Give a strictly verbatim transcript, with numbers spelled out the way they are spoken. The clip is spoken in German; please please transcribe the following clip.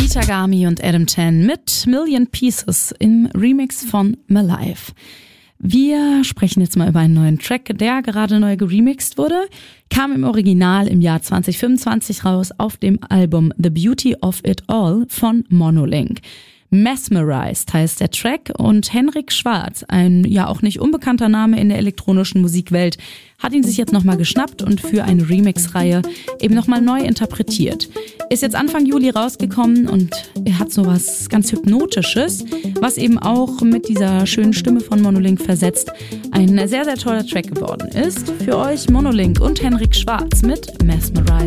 Itagami und Adam Chan mit Million Pieces im Remix von Malive. Wir sprechen jetzt mal über einen neuen Track, der gerade neu geremixed wurde. Kam im Original im Jahr zwanzig fünfundzwanzig raus auf dem Album The Beauty of It All von Monolink. Mesmerized heißt der Track und Henrik Schwarz, ein ja auch nicht unbekannter Name in der elektronischen Musikwelt, hat ihn sich jetzt nochmal geschnappt und für eine Remix-Reihe eben nochmal neu interpretiert. Ist jetzt Anfang Juli rausgekommen und er hat so was ganz Hypnotisches, was eben auch mit dieser schönen Stimme von Monolink versetzt ein sehr, sehr toller Track geworden ist. Für euch Monolink und Henrik Schwarz mit Mesmerized.